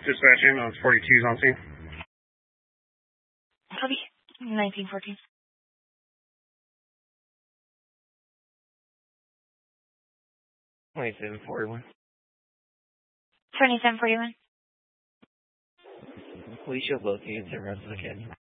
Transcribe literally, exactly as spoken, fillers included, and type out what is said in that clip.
Dispatching on forty-twos on scene. Copy. nineteen fourteen. twenty-seven forty-one. twenty-seven forty-one. Police show both units at Russell Academy.